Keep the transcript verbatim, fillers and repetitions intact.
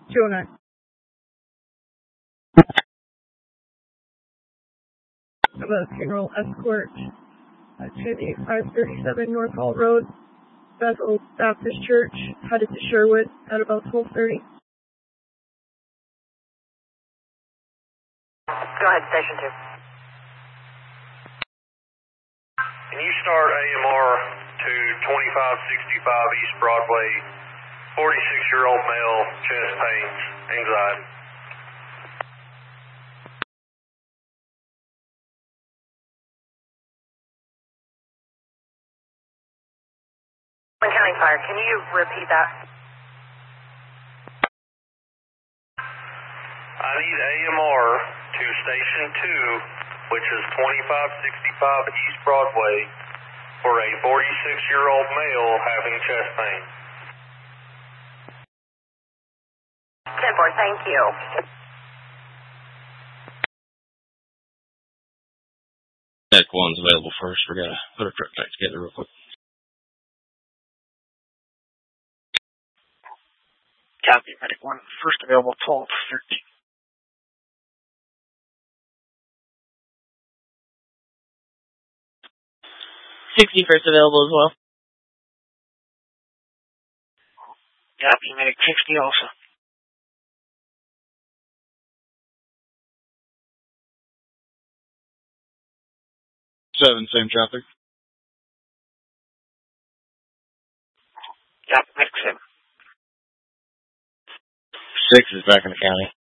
two oh nine. Of a funeral escort to the five thirty-seven North Hall Road, Bethel Baptist Church, headed to Sherwood at about twelve thirty. Go ahead, Station two. Can you start A M R to twenty-five sixty-five East Broadway, forty-six-year-old male, chest pains, anxiety? County Fire, can you repeat that? I need A M R to Station two, which is twenty-five sixty-five East Broadway, for a forty-six-year-old male having chest pain. ten four, thank you. Medic one's available first. We're going to put a truck back together real quick. Copy, Medic one. First available, twelve thirteen. sixty first available as well. Copy, Medic sixty also. Seven, same traffic. Copy, Medic seven. Six is back in the county.